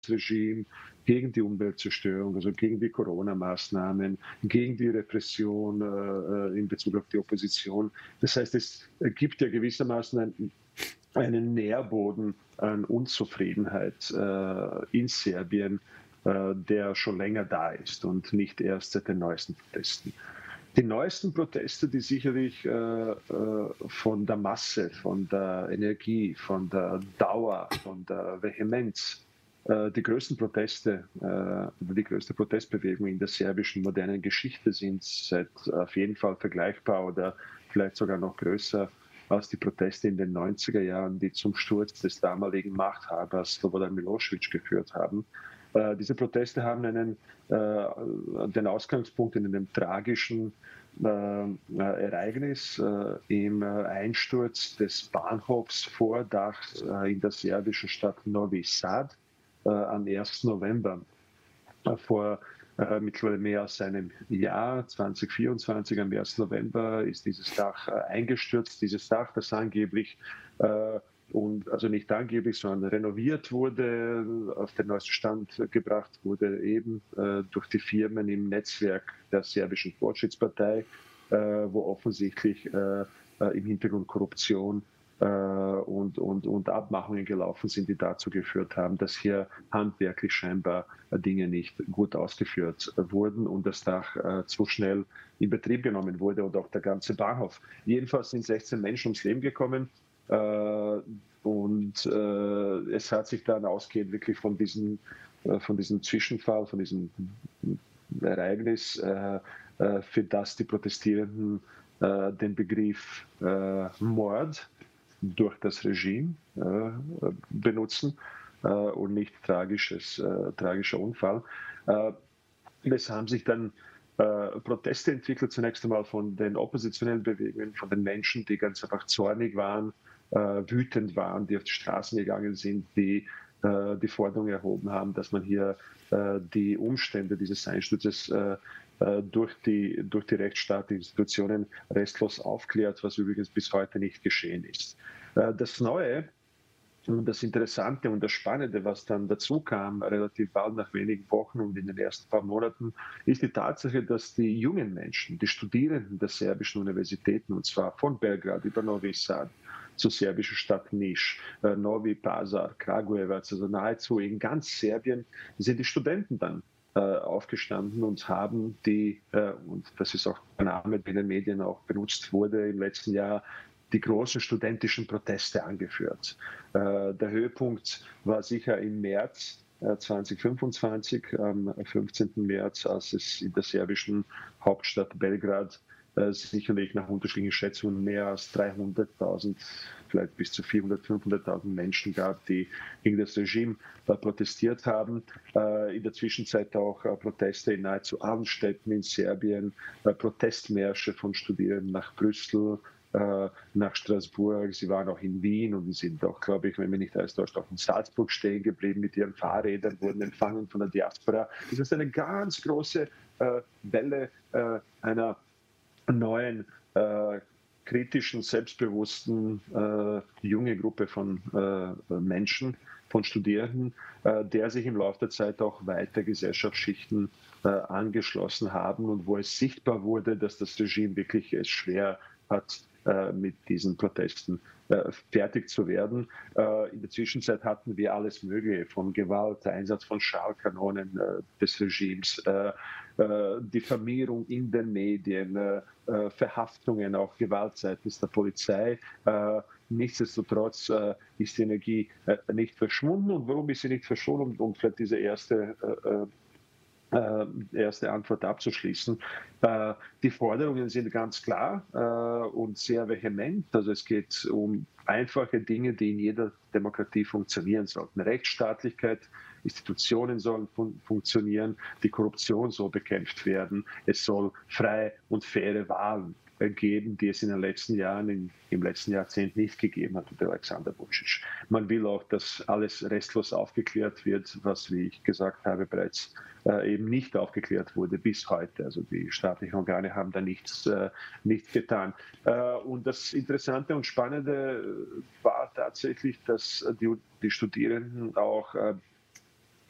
Regime, gegen die Umweltzerstörung, also gegen die Corona-Maßnahmen, gegen die Repression in Bezug auf die Opposition. Das heißt, es gibt ja gewissermaßen einen Nährboden an Unzufriedenheit in Serbien, der schon länger da ist und nicht erst seit den neuesten Protesten. Die neuesten Proteste, die sicherlich von der Masse, von der Energie, von der Dauer, von der Vehemenz, die größten Proteste, die größte Protestbewegung in der serbischen modernen Geschichte sind, seit auf jeden Fall vergleichbar oder vielleicht sogar noch größer als die Proteste in den 90er Jahren, die zum Sturz des damaligen Machthabers Slobodan Milosevic geführt haben. Diese Proteste haben den Ausgangspunkt in einem tragischen Ereignis im Einsturz des Bahnhofsvordachs in der serbischen Stadt Novi Sad am 1. November vor mittlerweile mehr als einem Jahr, 2024, am 1. November, ist dieses Dach eingestürzt. Dieses Dach, das angeblich und also nicht angeblich, sondern renoviert wurde, auf den neuesten Stand gebracht wurde, eben durch die Firmen im Netzwerk der serbischen Fortschrittspartei, wo offensichtlich im Hintergrund Korruption und Abmachungen gelaufen sind, die dazu geführt haben, dass hier handwerklich scheinbar Dinge nicht gut ausgeführt wurden und das Dach zu schnell in Betrieb genommen wurde und auch der ganze Bahnhof. Jedenfalls sind 16 Menschen ums Leben gekommen. Und es hat sich dann ausgehend wirklich von diesem Zwischenfall, von diesem Ereignis, für das die Protestierenden den Begriff Mord durch das Regime benutzen und nicht tragischer Unfall. Es haben sich dann Proteste entwickelt, zunächst einmal von den oppositionellen Bewegungen, von den Menschen, die ganz einfach zornig waren, wütend waren, die auf die Straßen gegangen sind, die die Forderung erhoben haben, dass man hier die Umstände dieses Einsturzes durch die rechtsstaatlichen Institutionen restlos aufklärt, was übrigens bis heute nicht geschehen ist. Das Neue und das Interessante und das Spannende, was dann dazu kam, relativ bald nach wenigen Wochen und in den ersten paar Monaten, ist die Tatsache, dass die jungen Menschen, die Studierenden der serbischen Universitäten, und zwar von Belgrad über Novi Sad zur serbischen Stadt Niš, Novi Pazar, Kragujevac, also nahezu in ganz Serbien, sind die Studenten dann aufgestanden und haben und das ist auch ein Name, der in den Medien auch benutzt wurde im letzten Jahr, die großen studentischen Proteste angeführt. Der Höhepunkt war sicher im März 2025, am 15. März, als es in der serbischen Hauptstadt Belgrad sicherlich nach unterschiedlichen Schätzungen mehr als 300.000, vielleicht bis zu 400.000, 500.000 Menschen gab, die gegen das Regime protestiert haben. In der Zwischenzeit auch Proteste in nahezu allen Städten in Serbien, Protestmärsche von Studierenden nach Brüssel, nach Straßburg. Sie waren auch in Wien und sind auch, glaube ich, wenn mich nicht alles täuscht, auch in Salzburg stehen geblieben mit ihren Fahrrädern, wurden empfangen von der Diaspora. Das ist eine ganz große Welle einer neuen, kritischen, selbstbewussten, junge Gruppe von Menschen, von Studierenden, der sich im Laufe der Zeit auch weiter Gesellschaftsschichten angeschlossen haben und wo es sichtbar wurde, dass das Regime wirklich es schwer hat, mit diesen Protesten fertig zu werden. In der Zwischenzeit hatten wir alles Mögliche, von Gewalt, Einsatz von Schallkanonen des Regimes, Diffamierung in den Medien, Verhaftungen, auch Gewalt seitens der Polizei. Nichtsdestotrotz ist die Energie nicht verschwunden. Und warum ist sie nicht verschwunden? Um vielleicht diese erste Antwort abzuschließen. Die Forderungen sind ganz klar und sehr vehement. Also es geht um einfache Dinge, die in jeder Demokratie funktionieren sollten. Rechtsstaatlichkeit, Institutionen sollen funktionieren, die Korruption soll bekämpft werden, es soll freie und faire Wahlen geben, die es in den letzten Jahren, im letzten Jahrzehnt nicht gegeben hat unter Alexander Vučić. Man will auch, dass alles restlos aufgeklärt wird, was, wie ich gesagt habe, bereits eben nicht aufgeklärt wurde bis heute. Also die staatlichen Organe haben da nichts getan. Und das Interessante und Spannende war tatsächlich, dass die Studierenden auch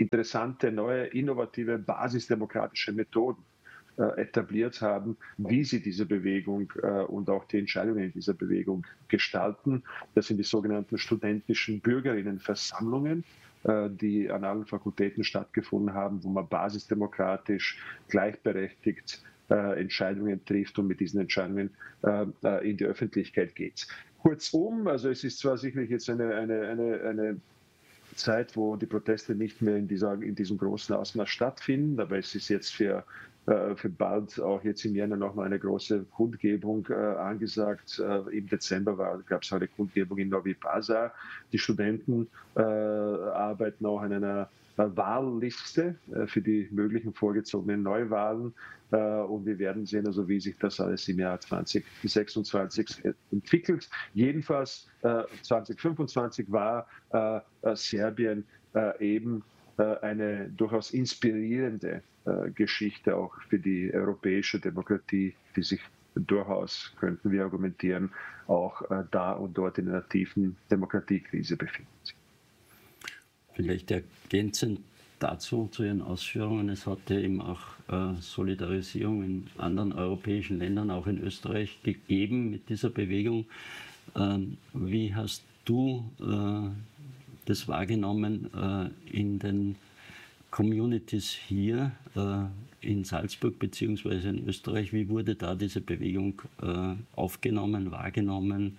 interessante, neue, innovative, basisdemokratische Methoden etabliert haben, wie sie diese Bewegung und auch die Entscheidungen in dieser Bewegung gestalten. Das sind die sogenannten studentischen Bürgerinnenversammlungen, die an allen Fakultäten stattgefunden haben, wo man basisdemokratisch, gleichberechtigt Entscheidungen trifft und mit diesen Entscheidungen in die Öffentlichkeit geht. Kurzum, also es ist zwar sicherlich jetzt eine Zeit, wo die Proteste nicht mehr in diesem großen Ausmaß stattfinden, aber es ist jetzt für bald auch jetzt im Jänner nochmal eine große Kundgebung angesagt. Im Dezember gab es eine Kundgebung in Novi Pazar. Die Studenten arbeiten auch an einer Wahlliste für die möglichen vorgezogenen Neuwahlen. Und wir werden sehen, also wie sich das alles im Jahr 2026 entwickelt. Jedenfalls 2025 war Serbien eben eine durchaus inspirierende Geschichte auch für die europäische Demokratie, die sich durchaus, könnten wir argumentieren, auch da und dort in einer tiefen Demokratiekrise befindet. Vielleicht ergänzend dazu, zu Ihren Ausführungen, es hat ja eben auch Solidarisierung in anderen europäischen Ländern, auch in Österreich, gegeben mit dieser Bewegung. Wie hast du das wahrgenommen in den Communities hier in Salzburg bzw. in Österreich? Wie wurde da diese Bewegung aufgenommen, wahrgenommen?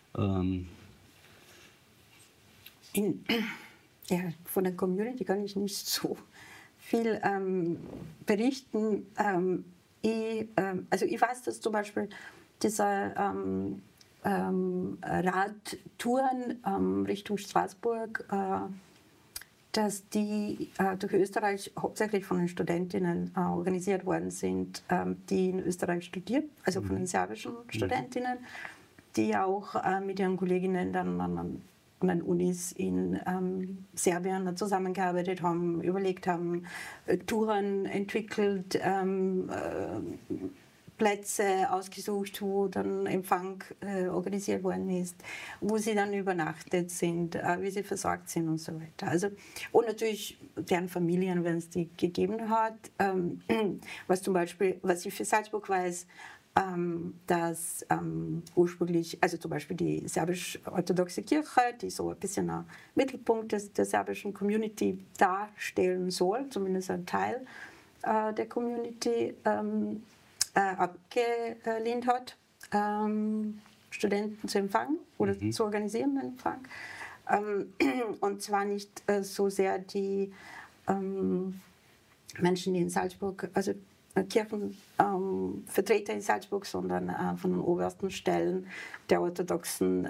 Ja, von der Community kann ich nicht so viel berichten. Also ich weiß, dass zum Beispiel diese Radtouren Richtung Straßburg, dass die durch Österreich hauptsächlich von den Studentinnen organisiert worden sind, die in Österreich studieren, also von den serbischen Studentinnen, die auch mit ihren Kolleginnen dann an den Unis in Serbien zusammengearbeitet haben, überlegt haben, Touren entwickelt, Plätze ausgesucht, wo dann Empfang organisiert worden ist, wo sie dann übernachtet sind, wie sie versorgt sind und so weiter. Also, und natürlich deren Familien, wenn es die gegeben hat. Was zum Beispiel, was ich für Salzburg weiß, dass ursprünglich, also zum Beispiel die serbisch-orthodoxe Kirche, die so ein bisschen ein Mittelpunkt der serbischen Community darstellen soll, zumindest ein Teil der Community, abgelehnt hat, Studenten zu empfangen oder zu organisieren, den Empfang. Und zwar nicht so sehr die Menschen, die in Salzburg, also Kirchenvertreter in Salzburg, sondern von den obersten Stellen der orthodoxen,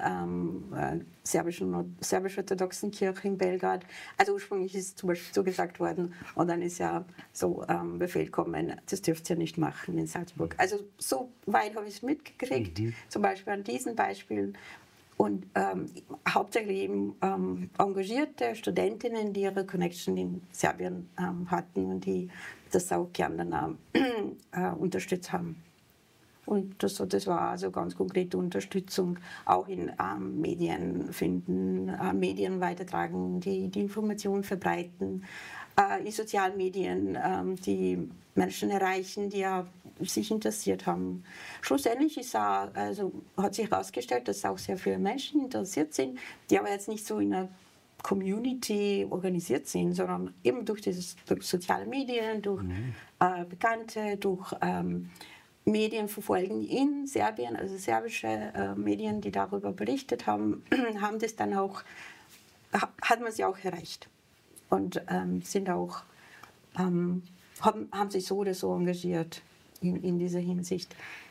serbisch-orthodoxen Kirche in Belgrad. Also ursprünglich ist zum Beispiel so gesagt worden und dann ist ja so Befehl gekommen, das dürft ihr nicht machen in Salzburg. Also so weit habe ich es mitgekriegt, zum Beispiel an diesen Beispielen. Und hauptsächlich eben engagierte Studentinnen, die ihre Connection in Serbien hatten und die das auch gerne dann unterstützt haben. Und das war also ganz konkrete Unterstützung, auch in Medien finden, Medien weitertragen, die Informationen verbreiten, in sozialen Medien die Menschen erreichen, die ja sich interessiert haben. Schlussendlich ist also hat sich herausgestellt, dass auch sehr viele Menschen interessiert sind, die aber jetzt nicht so in einer Community organisiert sind, sondern eben durch soziale Medien, durch Bekannte, durch Medien verfolgen in Serbien, also serbische Medien, die darüber berichtet haben, haben das dann auch, hat man sie auch erreicht und sind auch, haben sich so oder so engagiert in dieser Hinsicht.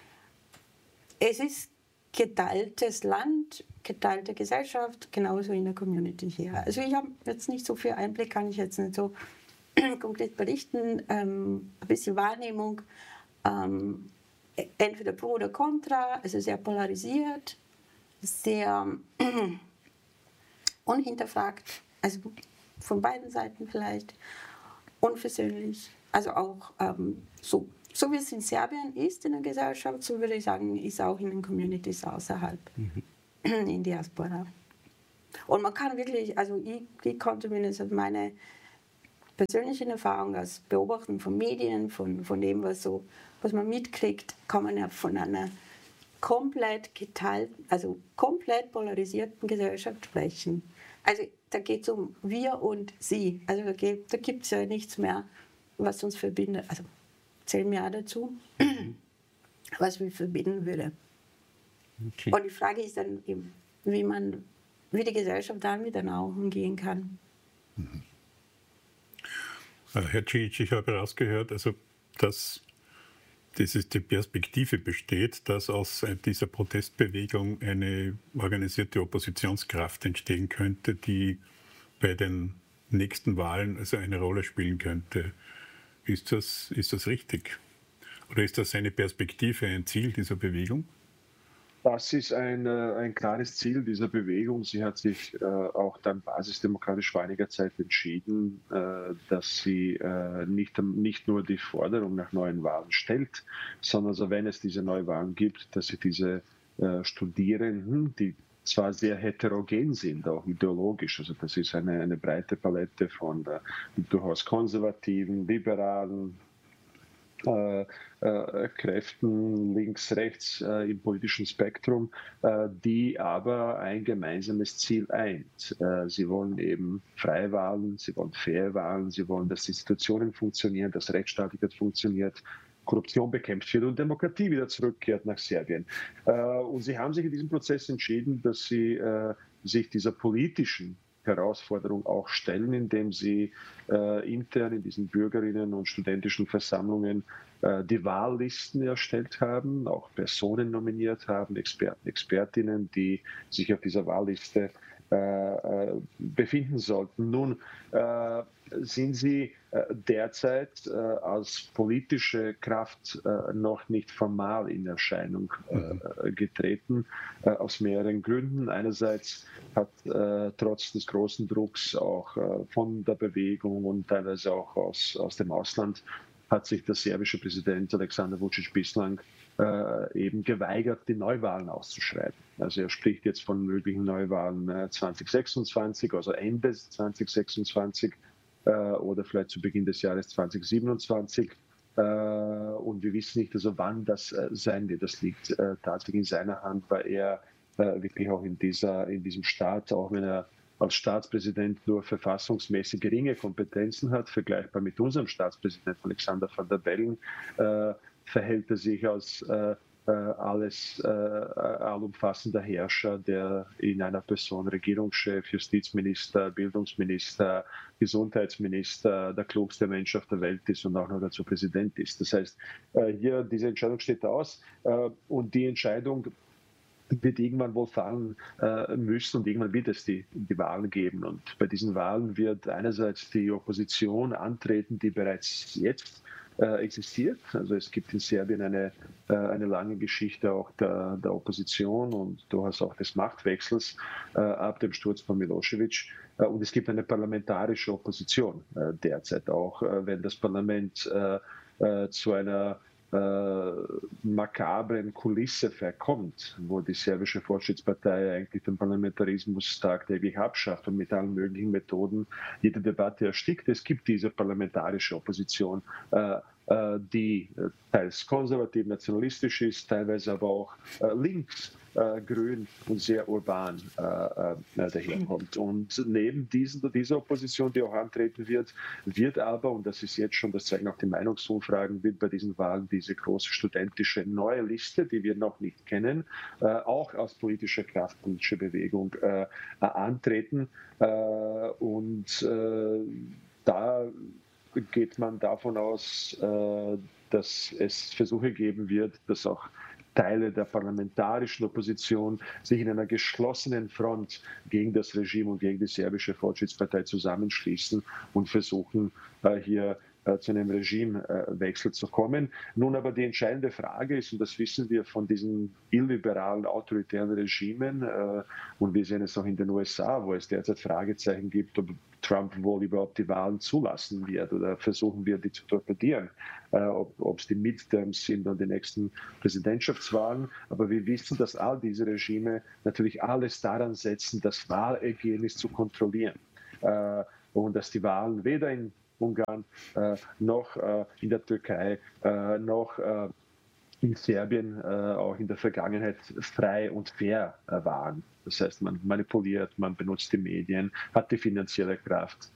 Es ist geteiltes Land, geteilte Gesellschaft, genauso in der Community hier. Also ich habe jetzt nicht so viel Einblick, kann ich jetzt nicht so konkret berichten, ein bisschen Wahrnehmung, entweder pro oder contra, also sehr polarisiert, sehr unhinterfragt, also von beiden Seiten vielleicht, unversöhnlich, also auch so wie es in Serbien ist in der Gesellschaft, so würde ich sagen, ist auch in den Communities außerhalb, in Diaspora. Und man kann wirklich, also ich konnte mindestens meine persönlichen Erfahrung, aus Beobachten von Medien, von dem, was man mitkriegt, kann man ja von einer komplett geteilten, also komplett polarisierten Gesellschaft sprechen. Also da geht es um wir und sie. Also da gibt es ja nichts mehr, was uns verbindet. Also zählen wir auch dazu, was wir verbinden würde. Okay. Und die Frage ist dann eben, wie die Gesellschaft damit dann auch umgehen kann. Herr Cilic, ich habe herausgehört, also dass die Perspektive besteht, dass aus dieser Protestbewegung eine organisierte Oppositionskraft entstehen könnte, die bei den nächsten Wahlen also eine Rolle spielen könnte. Ist das richtig? Oder ist das eine Perspektive, ein Ziel dieser Bewegung? Das ist ein klares Ziel dieser Bewegung. Sie hat sich auch dann basisdemokratisch vor einiger Zeit entschieden, dass sie nicht nur die Forderung nach neuen Wahlen stellt, sondern also wenn es diese Neuwahlen gibt, dass sie diese Studierenden, die zwar sehr heterogen sind, auch ideologisch, also das ist eine breite Palette von durchaus konservativen, liberalen, Kräften links, rechts im politischen Spektrum, die aber ein gemeinsames Ziel eint. Sie wollen eben freie Wahlen, sie wollen faire Wahlen, sie wollen, dass Institutionen funktionieren, dass Rechtsstaatlichkeit funktioniert, Korruption bekämpft wird und Demokratie wieder zurückkehrt nach Serbien. Und sie haben sich in diesem Prozess entschieden, dass sie sich dieser politischen Herausforderung auch stellen, indem sie intern in diesen Bürgerinnen- und studentischen Versammlungen die Wahllisten erstellt haben, auch Personen nominiert haben, Experten, Expertinnen, die sich auf dieser Wahlliste befinden sollten. Nun sind sie derzeit als politische Kraft noch nicht formal in Erscheinung getreten, aus mehreren Gründen. Einerseits hat trotz des großen Drucks auch von der Bewegung und teilweise auch aus dem Ausland hat sich der serbische Präsident Aleksandar Vučić bislang eben geweigert, die Neuwahlen auszuschreiben. Also er spricht jetzt von möglichen Neuwahlen 2026, also Ende 2026 oder vielleicht zu Beginn des Jahres 2027. Und wir wissen nicht, also wann das sein wird. Das liegt tatsächlich in seiner Hand, weil er wirklich auch in diesem Staat, auch wenn er als Staatspräsident nur verfassungsmäßig geringe Kompetenzen hat, vergleichbar mit unserem Staatspräsidenten Alexander Van der Bellen, verhält er sich als allumfassender Herrscher, der in einer Person Regierungschef, Justizminister, Bildungsminister, Gesundheitsminister, der klugste Mensch auf der Welt ist und auch noch dazu Präsident ist. Das heißt, hier diese Entscheidung steht aus und die Entscheidung wird irgendwann wohl fallen müssen und irgendwann wird es die Wahlen geben. Und bei diesen Wahlen wird einerseits die Opposition antreten, die bereits jetzt existiert. Also es gibt in Serbien eine lange Geschichte auch der Opposition und durchaus auch des Machtwechsels ab dem Sturz von Milosevic. Und es gibt eine parlamentarische Opposition derzeit auch, wenn das Parlament zu einer makabren Kulisse verkommt, wo die serbische Fortschrittspartei eigentlich den Parlamentarismus tagtäglich abschafft und mit allen möglichen Methoden jede Debatte erstickt. Es gibt diese parlamentarische Opposition, die teils konservativ, nationalistisch ist, teilweise aber auch links, grün und sehr urban daherkommt. Und neben dieser Opposition, die auch antreten wird aber, und das ist jetzt schon, das zeigen auch die Meinungsumfragen, wird bei diesen Wahlen diese große studentische neue Liste, die wir noch nicht kennen, auch als politische Kraft, politische Bewegung antreten. Und da geht man davon aus, dass es Versuche geben wird, dass auch Teile der parlamentarischen Opposition sich in einer geschlossenen Front gegen das Regime und gegen die serbische Fortschrittspartei zusammenschließen und versuchen, hier zu einem Regimewechsel zu kommen. Nun aber die entscheidende Frage ist, und das wissen wir von diesen illiberalen, autoritären Regimen, und wir sehen es auch in den USA, wo es derzeit Fragezeichen gibt, ob Trump wohl überhaupt die Wahlen zulassen wird oder versuchen wird, die zu torpedieren, ob es die Midterms sind und die nächsten Präsidentschaftswahlen. Aber wir wissen, dass all diese Regime natürlich alles daran setzen, das Wahlergebnis zu kontrollieren. Und dass die Wahlen weder in Ungarn, noch in der Türkei, noch in Serbien auch in der Vergangenheit frei und fair waren. Das heißt, man manipuliert, man benutzt die Medien, hat die finanzielle Kraft,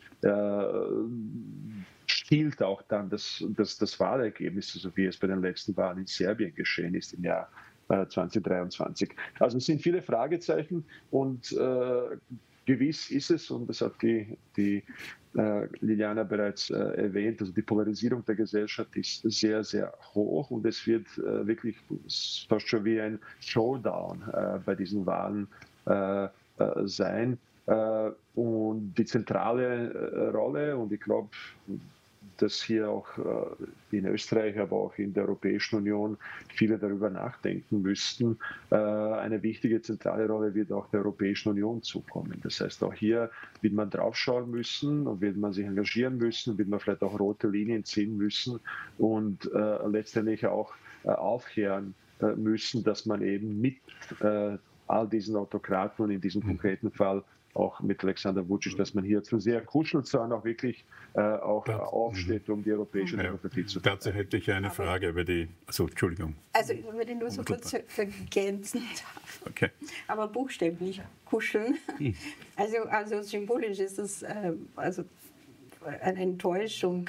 stiehlt auch dann das Wahlergebnis, so wie es bei den letzten Wahlen in Serbien geschehen ist im Jahr 2023. Also es sind viele Fragezeichen und gewiss ist es, und das hat die Liliana bereits erwähnt, also die Polarisierung der Gesellschaft ist sehr, sehr hoch und es wird wirklich fast schon wie ein Showdown bei diesen Wahlen sein. Und die zentrale Rolle, und ich glaube, dass hier auch in Österreich, aber auch in der Europäischen Union viele darüber nachdenken müssten. Eine wichtige zentrale Rolle wird auch der Europäischen Union zukommen. Das heißt, auch hier wird man draufschauen müssen und wird man sich engagieren müssen, wird man vielleicht auch rote Linien ziehen müssen und letztendlich auch aufhören müssen, dass man eben mit all diesen Autokraten und in diesem konkreten Fall auch mit Alexander Vučić, dass man hier zu sehr kuschelt, sondern auch wirklich auch aufsteht, um die europäische Demokratie zu verteidigen. Dazu hätte ich eine Frage über die, Entschuldigung. Also wenn ich nur so kurz ergänzen darf. Okay. Aber buchstäblich kuscheln. Also symbolisch ist es also eine Enttäuschung.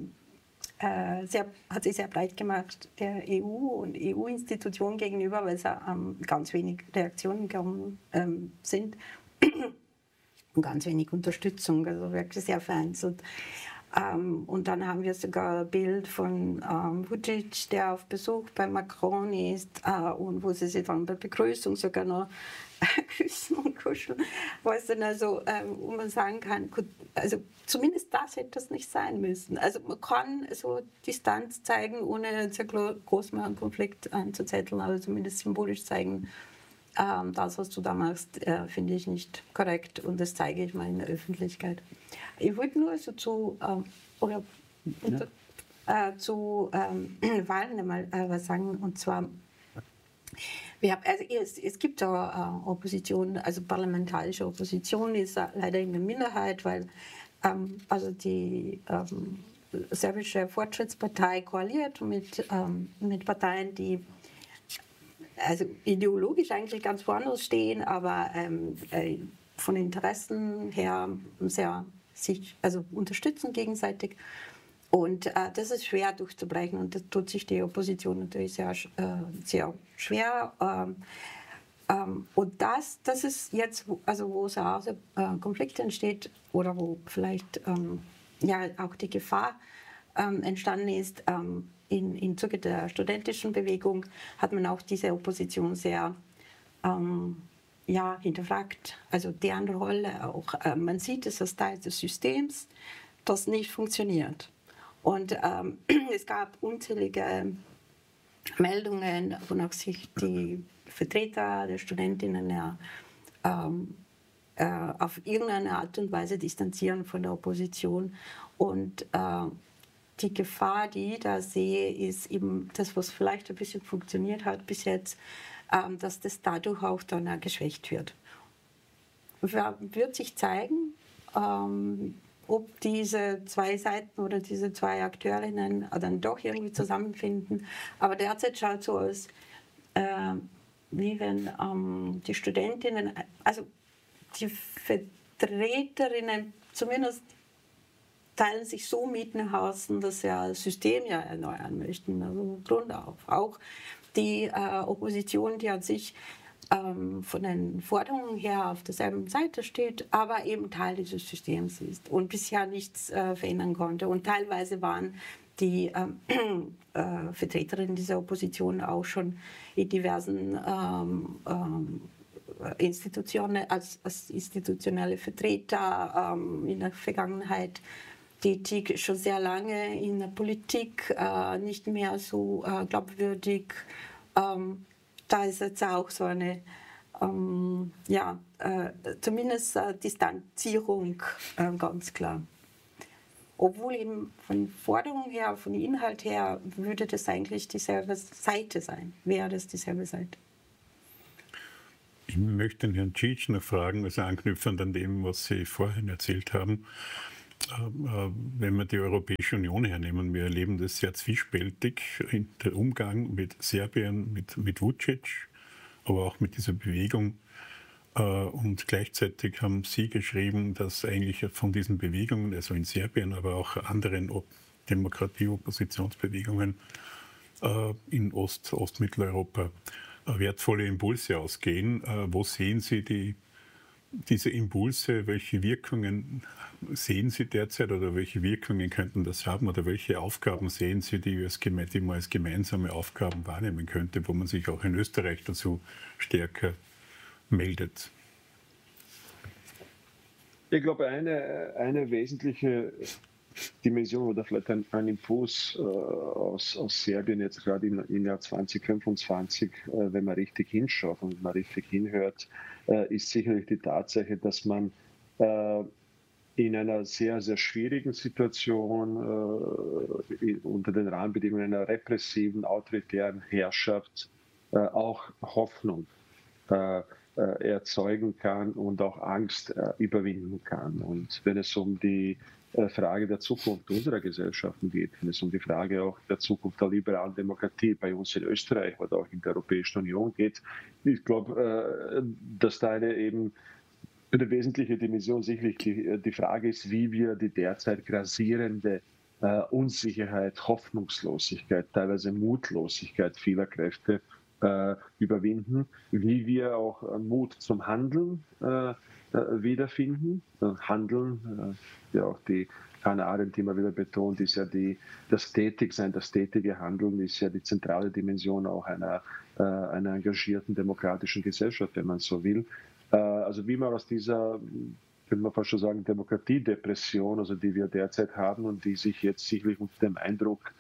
Hat sich sehr breit gemacht der EU und EU-Institutionen gegenüber, weil es ganz wenig Reaktionen gekommen sind. Und ganz wenig Unterstützung, also wirklich sehr vereinzelt. Und dann haben wir sogar ein Bild von Vučić, der auf Besuch bei Macron ist und wo sie sich dann bei Begrüßung sogar noch küssen und kuscheln, was dann also, wo man sagen kann, gut, also zumindest das hätte das nicht sein müssen. Also man kann so Distanz zeigen, ohne einen sehr großen Konflikt anzuzetteln, aber zumindest symbolisch zeigen, das, was du da machst, finde ich nicht korrekt und das zeige ich mal in der Öffentlichkeit. Ich wollte nur so zu Wahlen einmal was sagen, und zwar, es gibt da Opposition, also parlamentarische Opposition ist leider in der Minderheit, weil also die serbische Fortschrittspartei koaliert mit Parteien, die also ideologisch eigentlich ganz woanders stehen, aber von Interessen her sich unterstützen gegenseitig. Und das ist schwer durchzubrechen und das tut sich die Opposition natürlich sehr, sehr schwer. Und das ist jetzt, also wo so Konflikt entsteht oder wo vielleicht auch die Gefahr entstanden ist, im Zuge der studentischen Bewegung hat man auch diese Opposition sehr hinterfragt, also deren Rolle auch. Man sieht es als Teil des Systems, das nicht funktioniert. Und es gab unzählige Meldungen, wonach sich die Vertreter der Studentinnen auf irgendeine Art und Weise distanzieren von der Opposition. Und die Gefahr, die ich da sehe, ist eben das, was vielleicht ein bisschen funktioniert hat bis jetzt, dass das dadurch auch dann geschwächt wird. Wird sich zeigen, ob diese zwei Seiten oder diese zwei Akteurinnen dann doch irgendwie zusammenfinden. Aber derzeit schaut es so aus, wie wenn die Studentinnen, also die Vertreterinnen zumindest teilen sich so Mietenhausen, dass sie das System ja erneuern möchten, also Grund auf. Auch die Opposition, die an sich von den Forderungen her auf derselben Seite steht, aber eben Teil dieses Systems ist und bisher nichts verändern konnte. Und teilweise waren die Vertreterinnen dieser Opposition auch schon in diversen Institutionen als institutionelle Vertreter in der Vergangenheit tätig, schon sehr lange in der Politik, nicht mehr so glaubwürdig. Da ist jetzt auch so eine, zumindest Distanzierung ganz klar. Obwohl eben von Forderung her, von Inhalt her, würde das eigentlich dieselbe Seite sein. Wäre das dieselbe Seite? Ich möchte den Herrn Čič noch fragen, also anknüpfend an dem, was Sie vorhin erzählt haben. Wenn wir die Europäische Union hernehmen, wir erleben das sehr zwiespältig in der Umgang mit Serbien, mit Vučić, aber auch mit dieser Bewegung. Und gleichzeitig haben Sie geschrieben, dass eigentlich von diesen Bewegungen, also in Serbien, aber auch anderen Demokratie-Oppositionsbewegungen in Ostmitteleuropa wertvolle Impulse ausgehen. Wo sehen Sie diese Impulse? Welche Wirkungen sehen Sie derzeit oder welche Wirkungen könnten das haben oder welche Aufgaben sehen Sie, die man als gemeinsame Aufgaben wahrnehmen könnte, wo man sich auch in Österreich dazu stärker meldet? Ich glaube, eine wesentliche Dimension oder vielleicht ein Impuls aus Serbien jetzt gerade im Jahr 2025, wenn man richtig hinschaut und man richtig hinhört, ist sicherlich die Tatsache, dass man in einer sehr, sehr schwierigen Situation unter den Rahmenbedingungen einer repressiven, autoritären Herrschaft auch Hoffnung erzeugen kann und auch Angst überwinden kann. Und wenn es um die Frage der Zukunft unserer Gesellschaften geht, wenn es um die Frage auch der Zukunft der liberalen Demokratie bei uns in Österreich oder auch in der Europäischen Union geht, ich glaube, dass da eine wesentliche Dimension sicherlich die Frage ist, wie wir die derzeit grassierende Unsicherheit, Hoffnungslosigkeit, teilweise Mutlosigkeit vieler Kräfte überwinden, wie wir auch Mut zum Handeln wiederfinden. Handeln, ja auch die Hannah Arendt immer wieder betont, ist ja das Tätigsein, das tätige Handeln ist ja die zentrale Dimension auch einer engagierten demokratischen Gesellschaft, wenn man so will. Also wie man aus dieser, könnte man fast schon sagen, Demokratiedepression, also die wir derzeit haben und die sich jetzt sicherlich unter dem Eindruck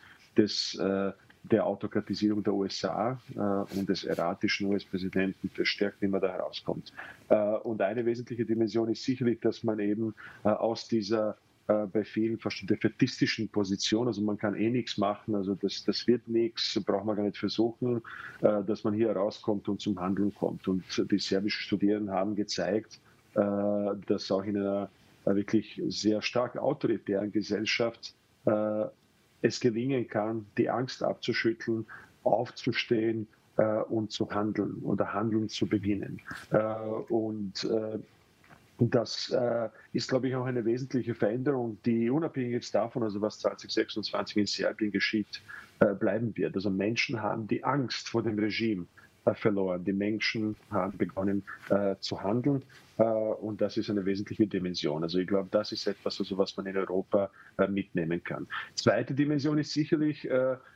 der Autokratisierung der USA und des erratischen US-Präsidenten verstärkt immer da herauskommt. Und eine wesentliche Dimension ist sicherlich, dass man eben aus dieser bei vielen fast defätistischen Position, also man kann nichts machen, also das wird nichts, braucht man gar nicht versuchen, dass man hier herauskommt und zum Handeln kommt. Und die serbischen Studierenden haben gezeigt, dass auch in einer wirklich sehr stark autoritären Gesellschaft es gelingen kann, die Angst abzuschütteln, aufzustehen und zu handeln oder handeln zu beginnen. Und das ist, glaube ich, auch eine wesentliche Veränderung, die unabhängig jetzt davon, also was 2026 in Serbien geschieht, bleiben wird. Also Menschen haben die Angst vor dem Regime verloren. Die Menschen haben begonnen zu handeln und das ist eine wesentliche Dimension. Also ich glaube, das ist etwas, also was man in Europa mitnehmen kann. Zweite Dimension ist sicherlich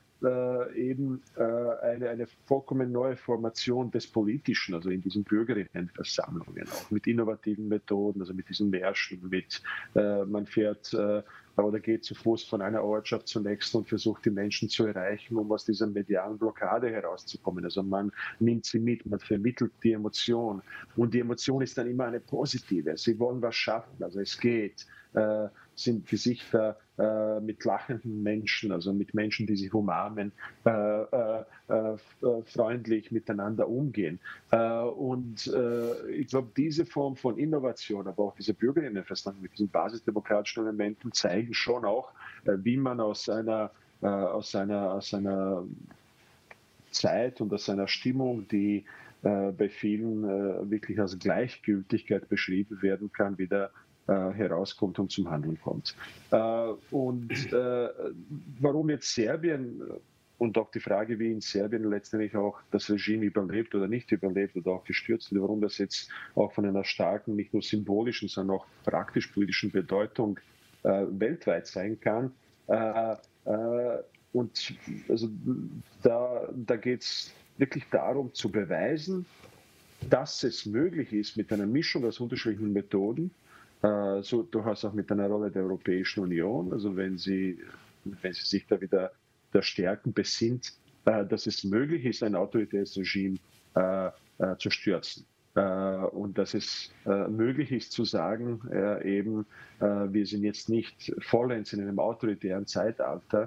eine vollkommen neue Formation des Politischen, also in diesen Bürgerinnenversammlungen, auch mit innovativen Methoden, also mit diesen Märschen, man fährt oder geht zu Fuß von einer Ortschaft zur nächsten und versucht, die Menschen zu erreichen, um aus dieser medialen Blockade herauszukommen. Also man nimmt sie mit, man vermittelt die Emotion. Und die Emotion ist dann immer eine positive. Sie wollen was schaffen, also es geht. Sind Gesichter mit lachenden Menschen, also mit Menschen, die sich umarmen, freundlich miteinander umgehen. Und ich glaube, diese Form von Innovation, aber auch diese Bürgerinnenversammlung mit diesen basisdemokratischen Elementen zeigen schon auch, wie man aus einer Zeit und aus einer Stimmung, die bei vielen wirklich als Gleichgültigkeit beschrieben werden kann, wieder herauskommt und zum Handeln kommt. Warum jetzt Serbien und auch die Frage, wie in Serbien letztendlich auch das Regime überlebt oder nicht überlebt oder auch gestürzt wird, warum das jetzt auch von einer starken, nicht nur symbolischen, sondern auch praktisch-politischen Bedeutung weltweit sein kann. Und also da geht es wirklich darum zu beweisen, dass es möglich ist mit einer Mischung aus unterschiedlichen Methoden, so durchaus auch mit einer Rolle der Europäischen Union, also wenn sie sich da wieder der Stärken besinnt, dass es möglich ist, ein autoritäres Regime zu stürzen. Und dass es möglich ist zu sagen, wir sind jetzt nicht vollends in einem autoritären Zeitalter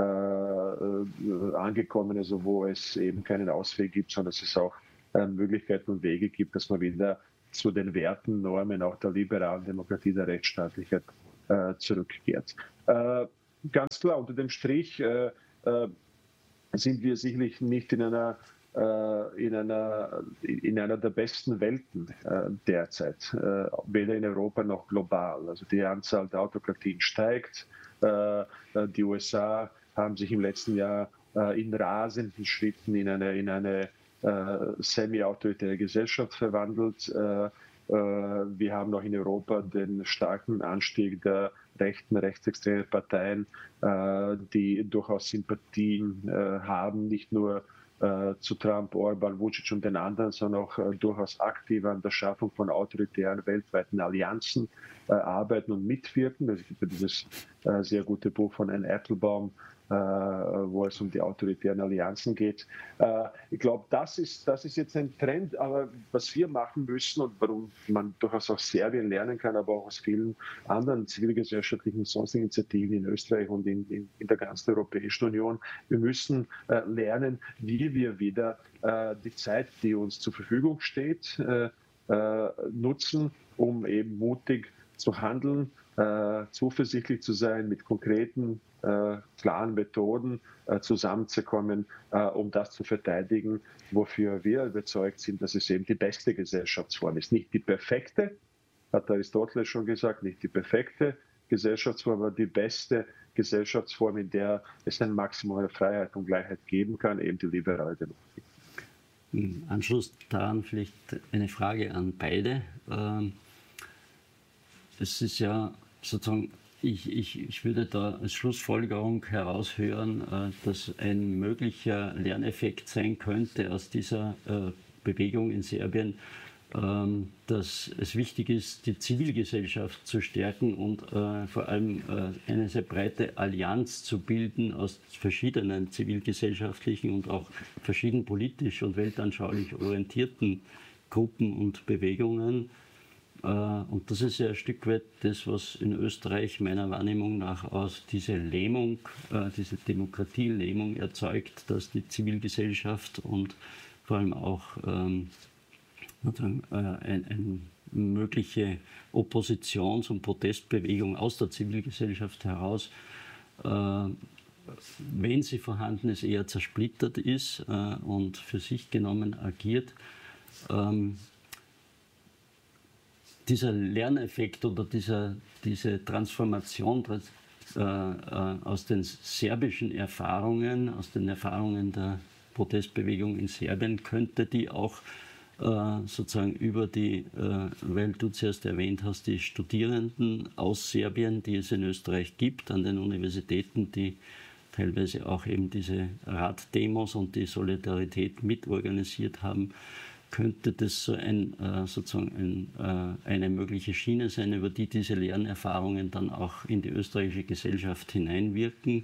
angekommen, also wo es eben keinen Ausweg gibt, sondern dass es auch Möglichkeiten und Wege gibt, dass man wieder zu den Werten, Normen auch der liberalen Demokratie, der Rechtsstaatlichkeit zurückkehrt. Ganz klar, unter dem Strich sind wir sicherlich nicht in einer der besten Welten derzeit, weder in Europa noch global. Also die Anzahl der Autokratien steigt. Die USA haben sich im letzten Jahr in rasenden Schritten in eine semi-autoritäre Gesellschaft verwandelt. Wir haben noch in Europa den starken Anstieg der rechtsextremen Parteien, die durchaus Sympathien haben, nicht nur zu Trump, Orban, Vučić und den anderen, sondern auch durchaus aktiv an der Schaffung von autoritären weltweiten Allianzen arbeiten und mitwirken. Es gibt dieses sehr gute Buch von Anne Applebaum, wo es um die autoritären Allianzen geht. Ich glaube, das ist jetzt ein Trend, aber was wir machen müssen und warum man durchaus aus Serbien lernen kann, aber auch aus vielen anderen zivilgesellschaftlichen und sonstigen Initiativen in Österreich und in der ganzen Europäischen Union, wir müssen lernen, wie wir wieder die Zeit, die uns zur Verfügung steht, nutzen, um eben mutig zu handeln, zuversichtlich zu sein, mit konkreten, klaren Methoden zusammenzukommen, um das zu verteidigen, wofür wir überzeugt sind, dass es eben die beste Gesellschaftsform ist. Nicht die perfekte, hat Aristoteles schon gesagt, nicht die perfekte Gesellschaftsform, aber die beste Gesellschaftsform, in der es ein Maximum an Freiheit und Gleichheit geben kann, eben die liberale Demokratie. Im Anschluss daran vielleicht eine Frage an beide. Es ist ja sozusagen, ich würde da als Schlussfolgerung heraushören, dass ein möglicher Lerneffekt sein könnte aus dieser Bewegung in Serbien, dass es wichtig ist, die Zivilgesellschaft zu stärken und vor allem eine sehr breite Allianz zu bilden aus verschiedenen zivilgesellschaftlichen und auch verschieden politisch und weltanschaulich orientierten Gruppen und Bewegungen. Und das ist ja ein Stück weit das, was in Österreich meiner Wahrnehmung nach aus diese Lähmung, diese Demokratielähmung erzeugt, dass die Zivilgesellschaft und vor allem auch eine mögliche Oppositions- und Protestbewegung aus der Zivilgesellschaft heraus, wenn sie vorhanden ist, eher zersplittert ist und für sich genommen agiert. Dieser Lerneffekt oder diese Transformation aus den serbischen Erfahrungen, aus den Erfahrungen der Protestbewegung in Serbien, könnte die auch sozusagen über die, weil du zuerst erwähnt hast, die Studierenden aus Serbien, die es in Österreich gibt, an den Universitäten, die teilweise auch eben diese Raddemos und die Solidarität mitorganisiert haben, könnte das so sozusagen eine mögliche Schiene sein, über die diese Lernerfahrungen dann auch in die österreichische Gesellschaft hineinwirken,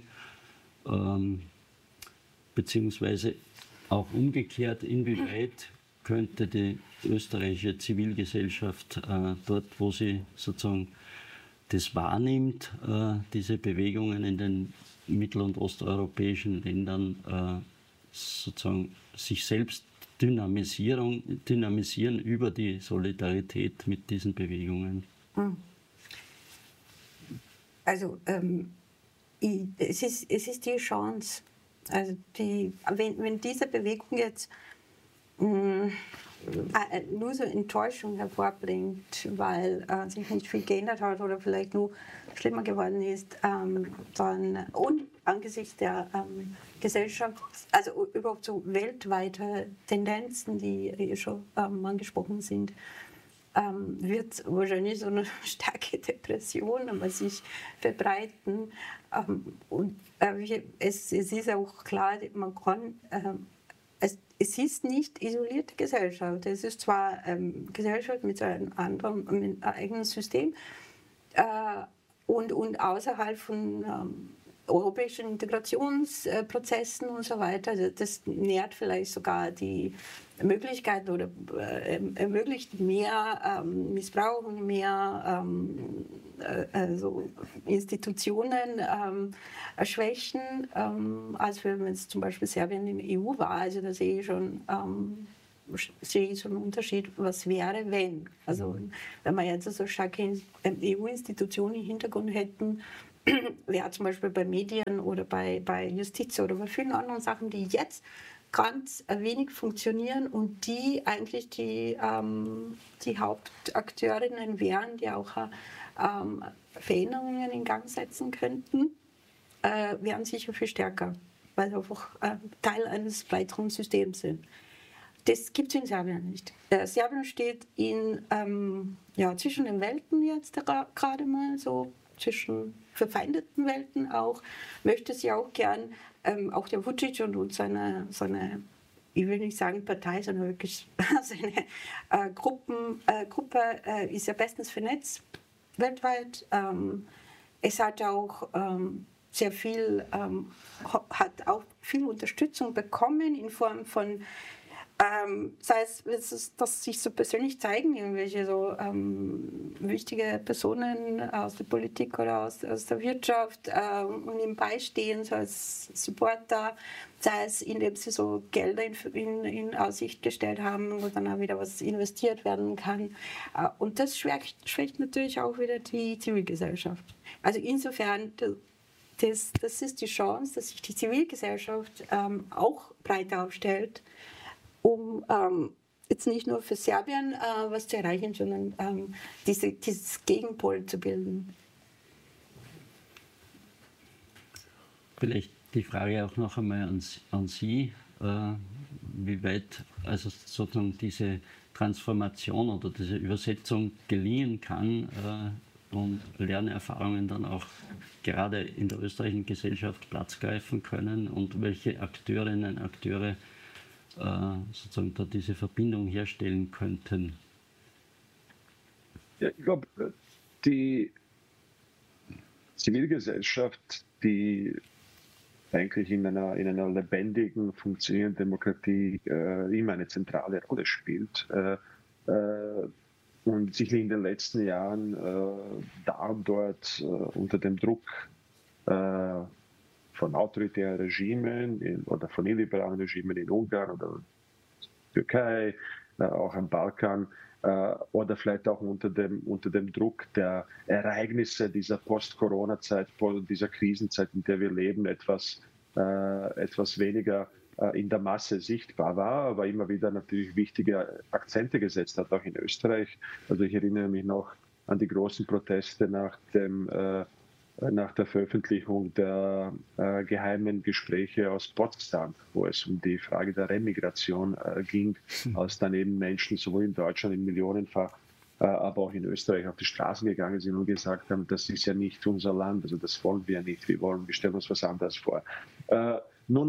beziehungsweise auch umgekehrt, inwieweit könnte die österreichische Zivilgesellschaft dort, wo sie sozusagen das wahrnimmt, diese Bewegungen in den mittel- und osteuropäischen Ländern sozusagen sich selbst dynamisieren über die Solidarität mit diesen Bewegungen? Also es ist die Chance, also wenn diese Bewegung jetzt nur so Enttäuschung hervorbringt, weil sich nicht viel geändert hat oder vielleicht nur schlimmer geworden ist, dann und angesichts der Gesellschaft, also überhaupt so weltweite Tendenzen, die schon angesprochen sind, wird wahrscheinlich so eine starke Depression aber sich verbreiten. Und es ist auch klar, man kann es ist nicht isolierte Gesellschaft. Es ist zwar Gesellschaft mit einem anderen, mit einem eigenen System und außerhalb von europäischen Integrationsprozessen und so weiter. Also das nährt vielleicht sogar die Möglichkeiten oder ermöglicht mehr Missbrauch und mehr so Institutionen schwächen, als wenn es zum Beispiel Serbien in der EU war. Also da sehe ich schon sehe ich so einen Unterschied, was wäre, wenn. Also wenn wir jetzt so starke EU-Institutionen im Hintergrund hätten, wäre zum Beispiel bei Medien oder bei Justiz oder bei vielen anderen Sachen, die jetzt ganz wenig funktionieren und die eigentlich die Hauptakteurinnen wären, die auch Veränderungen in Gang setzen könnten, wären sicher viel stärker, weil sie einfach Teil eines weiteren Systems sind. Das gibt es in Serbien nicht. Serbien steht zwischen den Welten jetzt gerade mal, so zwischen verfeindeten Welten auch, möchte sie auch gern, auch der Vučić und seine, ich will nicht sagen Partei, sondern wirklich seine Gruppe ist ja bestens vernetzt weltweit. Es hat auch hat auch viel Unterstützung bekommen in Form von sei es, dass sich so persönlich zeigen, irgendwelche so wichtige Personen aus der Politik oder aus der Wirtschaft und ihm beistehen, so als Supporter, sei es, indem sie so Gelder in Aussicht gestellt haben, wo dann auch wieder was investiert werden kann. Und das schwächt natürlich auch wieder die Zivilgesellschaft. Also insofern, das ist die Chance, dass sich die Zivilgesellschaft auch breiter aufstellt, um jetzt nicht nur für Serbien was zu erreichen, sondern dieses Gegenpol zu bilden. Vielleicht die Frage auch noch einmal an Sie, wie weit also sozusagen diese Transformation oder diese Übersetzung gelingen kann und Lernerfahrungen dann auch gerade in der österreichischen Gesellschaft Platz greifen können und welche Akteurinnen und Akteure sozusagen da diese Verbindung herstellen könnten? Ja, ich glaube, die Zivilgesellschaft, die eigentlich in einer lebendigen, funktionierenden Demokratie immer eine zentrale Rolle spielt und sich in den letzten Jahren da und dort unter dem Druck von autoritären Regimen oder von illiberalen Regimen in Ungarn oder Türkei, auch am Balkan, oder vielleicht auch unter dem Druck der Ereignisse dieser Post-Corona-Zeit, dieser Krisenzeit, in der wir leben, etwas weniger in der Masse sichtbar war, aber immer wieder natürlich wichtige Akzente gesetzt hat, auch in Österreich. Also ich erinnere mich noch an die großen Proteste nach der Veröffentlichung der geheimen Gespräche aus Potsdam, wo es um die Frage der Remigration ging, als dann eben Menschen sowohl in Deutschland in Millionenfach, aber auch in Österreich auf die Straßen gegangen sind und gesagt haben, das ist ja nicht unser Land, also das wollen wir nicht, wir stellen uns was anderes vor. Nun,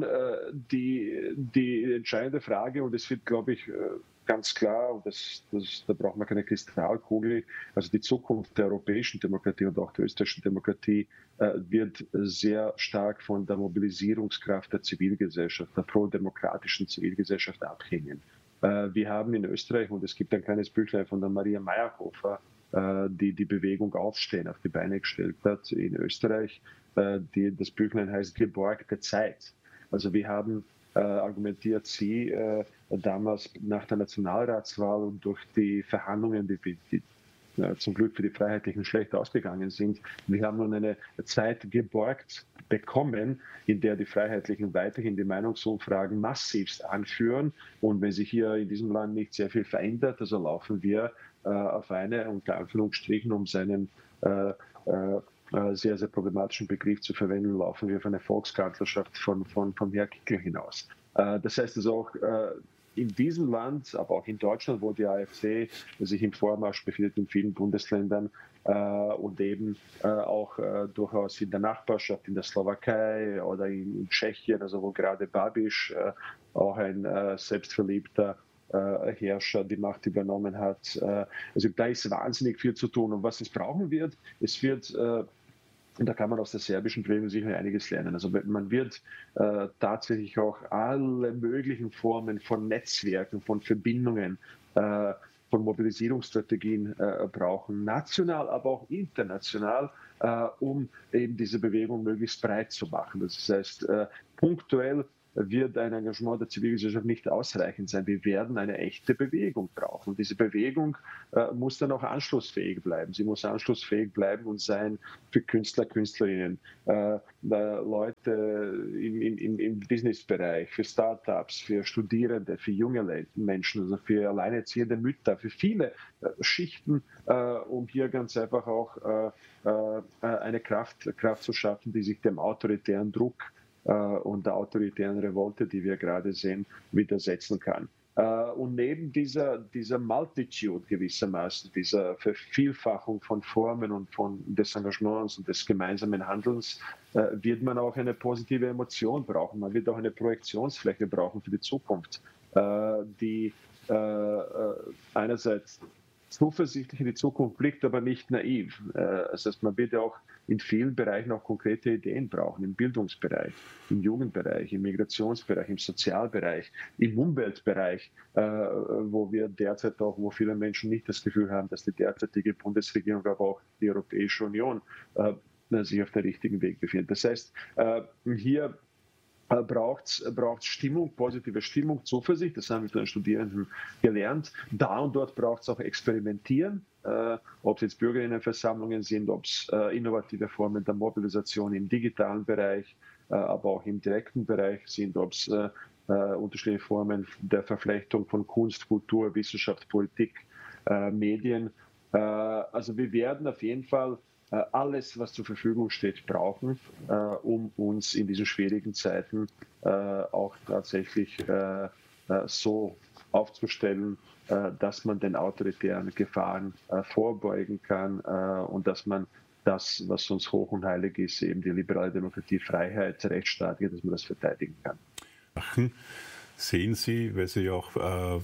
die entscheidende Frage, und es wird, glaube ich, ganz klar, und da braucht man keine Kristallkugel, also die Zukunft der europäischen Demokratie und auch der österreichischen Demokratie wird sehr stark von der Mobilisierungskraft der Zivilgesellschaft, der prodemokratischen Zivilgesellschaft abhängen. Wir haben in Österreich, und es gibt ein kleines Büchlein von der Maria Meyerhofer, die Bewegung Aufstehen auf die Beine gestellt hat in Österreich. Das Büchlein heißt Geborgte Zeit. Also wir haben argumentiert sie damals nach der Nationalratswahl und durch die Verhandlungen, die zum Glück für die Freiheitlichen schlecht ausgegangen sind. Wir haben nun eine Zeit geborgt bekommen, in der die Freiheitlichen weiterhin die Meinungsumfragen massivst anführen. Und wenn sich hier in diesem Land nicht sehr viel verändert, also laufen wir auf eine, unter Anführungsstrichen, um seinen sehr, sehr problematischen Begriff zu verwenden, laufen wir auf eine Volkskanzlerschaft von Herrn Kickl hinaus. Das heißt also auch in diesem Land, aber auch in Deutschland, wo die AfD sich im Vormarsch befindet in vielen Bundesländern und eben auch durchaus in der Nachbarschaft, in der Slowakei oder in Tschechien, also wo gerade Babiš, auch ein selbstverliebter Herrscher, die Macht übernommen hat. Also da ist wahnsinnig viel zu tun. Und was es brauchen wird, es wird und da kann man aus der serbischen Bewegung sicher einiges lernen. Also man wird tatsächlich auch alle möglichen Formen von Netzwerken, von Verbindungen, von Mobilisierungsstrategien brauchen, national, aber auch international, um eben diese Bewegung möglichst breit zu machen. Das heißt, punktuell wird ein Engagement der Zivilgesellschaft nicht ausreichend sein. Wir werden eine echte Bewegung brauchen. Und diese Bewegung muss dann auch anschlussfähig bleiben. Sie muss anschlussfähig bleiben und sein für Künstler, Künstlerinnen, Leute im Businessbereich, für Startups, für Studierende, für junge Menschen, also für alleinerziehende Mütter, für viele Schichten, um hier ganz einfach auch eine Kraft zu schaffen, die sich dem autoritären Druck und der autoritären Revolte, die wir gerade sehen, widersetzen kann. Und neben dieser Multitude gewissermaßen, dieser Vervielfachung von Formen und des Engagements und des gemeinsamen Handelns, wird man auch eine positive Emotion brauchen. Man wird auch eine Projektionsfläche brauchen für die Zukunft, die einerseits zuversichtlich in die Zukunft blickt, aber nicht naiv. Das heißt, man wird ja auch in vielen Bereichen auch konkrete Ideen brauchen, im Bildungsbereich, im Jugendbereich, im Migrationsbereich, im Sozialbereich, im Umweltbereich, wo wir derzeit auch, wo viele Menschen nicht das Gefühl haben, dass die derzeitige Bundesregierung, aber auch die Europäische Union sich auf dem richtigen Weg befindet. Das heißt, hier braucht es Stimmung, positive Stimmung, Zuversicht. Das haben wir von den Studierenden gelernt. Da und dort braucht es auch Experimentieren, ob es jetzt Bürgerinnenversammlungen sind, ob es innovative Formen der Mobilisation im digitalen Bereich, aber auch im direkten Bereich sind, ob es unterschiedliche Formen der Verflechtung von Kunst, Kultur, Wissenschaft, Politik, Medien. Also wir werden auf jeden Fall alles, was zur Verfügung steht, brauchen, um uns in diesen schwierigen Zeiten auch tatsächlich so aufzustellen, dass man den autoritären Gefahren vorbeugen kann und dass man das, was uns hoch und heilig ist, eben die liberale Demokratie, Freiheit, Rechtsstaatliche, dass man das verteidigen kann. Sehen Sie, weil Sie ja auch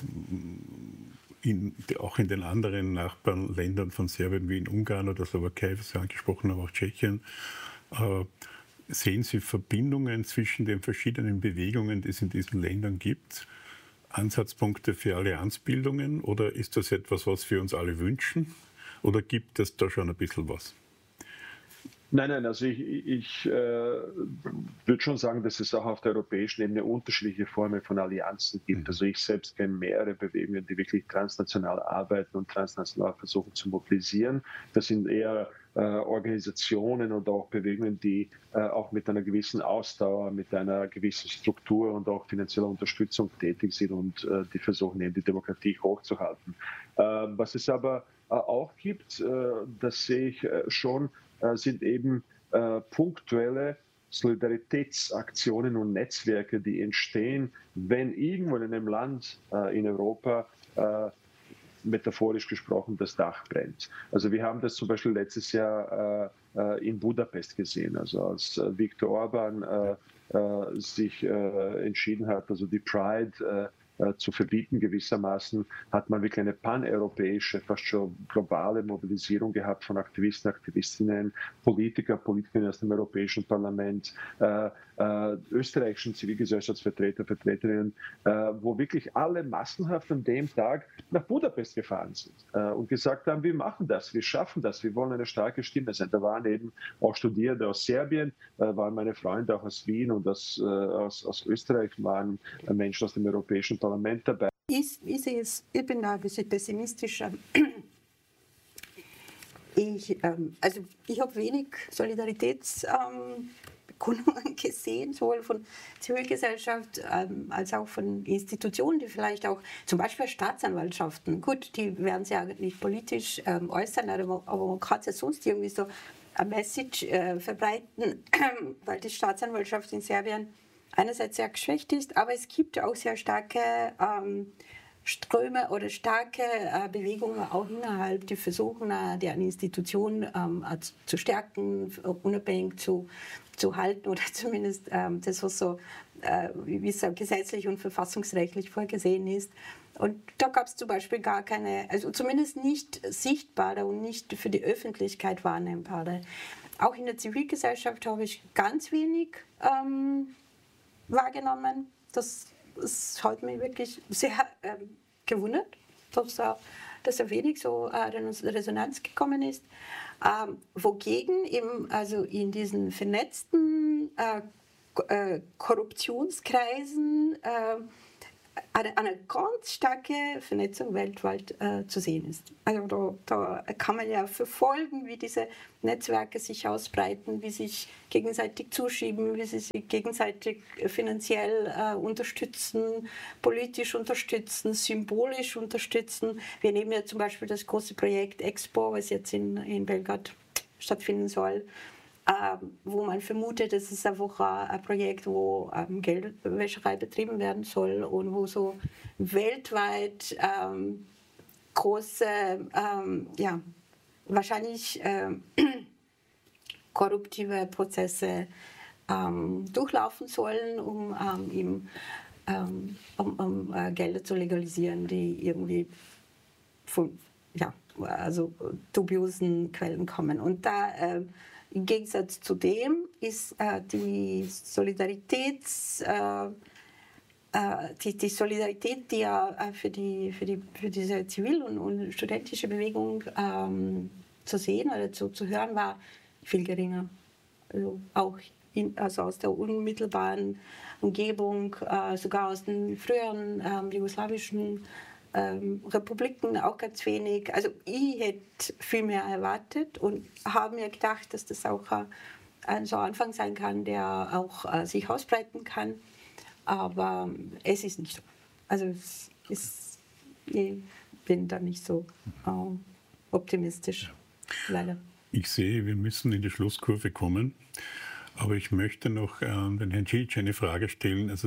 in den anderen Nachbarländern von Serbien wie in Ungarn oder Slowakei, was Sie angesprochen haben, auch Tschechien, sehen Sie Verbindungen zwischen den verschiedenen Bewegungen, die es in diesen Ländern gibt? Ansatzpunkte für Allianzbildungen oder ist das etwas, was wir uns alle wünschen? Oder gibt es da schon ein bisschen was? Nein, also ich würde schon sagen, dass es auch auf der europäischen Ebene unterschiedliche Formen von Allianzen gibt. Also ich selbst kenne mehrere Bewegungen, die wirklich transnational arbeiten und transnational versuchen zu mobilisieren. Das sind eher Organisationen und auch Bewegungen, die auch mit einer gewissen Ausdauer, mit einer gewissen Struktur und auch finanzieller Unterstützung tätig sind und die versuchen eben die Demokratie hochzuhalten. Was es aber auch gibt, das sehe ich schon, sind eben punktuelle Solidaritätsaktionen und Netzwerke, die entstehen, wenn irgendwo in einem Land in Europa metaphorisch gesprochen das Dach brennt. Also wir haben das zum Beispiel letztes Jahr in Budapest gesehen, also als Viktor Orban sich entschieden hat, also die Pride zu verbieten gewissermaßen, hat man wirklich eine paneuropäische, fast schon globale Mobilisierung gehabt von Aktivisten, Aktivistinnen, Politikerinnen aus dem Europäischen Parlament, österreichischen Zivilgesellschaftsvertreter, Vertreterinnen, wo wirklich alle massenhaft an dem Tag nach Budapest gefahren sind und gesagt haben, wir machen das, wir schaffen das, wir wollen eine starke Stimme sein. Da waren eben auch Studierende aus Serbien, waren meine Freunde auch aus Wien und aus Österreich, waren Menschen aus dem Europäischen Parlament dabei. Ich bin da ein bisschen pessimistischer. Ich habe wenig Solidaritätsbekundungen gesehen, sowohl von Zivilgesellschaft als auch von Institutionen, die vielleicht auch, zum Beispiel Staatsanwaltschaften, gut, die werden sich ja nicht politisch äußern, aber man kann es ja sonst irgendwie so eine Message verbreiten, weil die Staatsanwaltschaft in Serbien einerseits sehr geschwächt ist, aber es gibt auch sehr starke Ströme oder starke Bewegungen auch innerhalb, die versuchen, deren Institutionen zu stärken, unabhängig zu halten oder zumindest das, was so, wie es gesetzlich und verfassungsrechtlich vorgesehen ist. Und da gab es zum Beispiel gar keine, also zumindest nicht sichtbare und nicht für die Öffentlichkeit wahrnehmbare. Auch in der Zivilgesellschaft habe ich ganz wenig wahrgenommen. Das hat mich wirklich sehr gewundert, dass da wenig so Resonanz gekommen ist. Wogegen eben also in diesen vernetzten Korruptionskreisen eine ganz starke Vernetzung weltweit zu sehen ist. Also da kann man ja verfolgen, wie diese Netzwerke sich ausbreiten, wie sie sich gegenseitig zuschieben, wie sie sich gegenseitig finanziell unterstützen, politisch unterstützen, symbolisch unterstützen. Wir nehmen ja zum Beispiel das große Projekt Expo, was jetzt in Belgrad stattfinden soll, wo man vermutet, es ist einfach ein Projekt, wo Geldwäscherei betrieben werden soll und wo so weltweit große, wahrscheinlich korruptive Prozesse durchlaufen sollen, um Gelder zu legalisieren, die irgendwie von dubiosen Quellen kommen. Und da im Gegensatz zu dem ist die Solidarität, die ja für diese zivil- und studentische Bewegung zu sehen oder zu hören war, viel geringer. Also auch aus der unmittelbaren Umgebung, sogar aus den früheren jugoslawischen Republiken auch ganz wenig. Also ich hätte viel mehr erwartet und habe mir gedacht, dass das auch ein so Anfang sein kann, der auch sich ausbreiten kann. Aber es ist nicht so. Also ich bin da nicht so optimistisch, leider. Ich sehe, wir müssen in die Schlusskurve kommen. Aber ich möchte noch den Herrn Cilic eine Frage stellen. Also